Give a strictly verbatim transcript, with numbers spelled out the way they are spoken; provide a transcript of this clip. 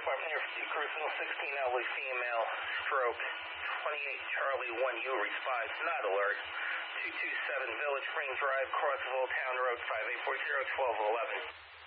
Department here for Steve Crucible, sixteen elderly female, stroke, twenty-eight Charlie one U response, not alert, two two seven Village Spring Drive, cross of Old Town Road, five eight four zero, twelve eleven.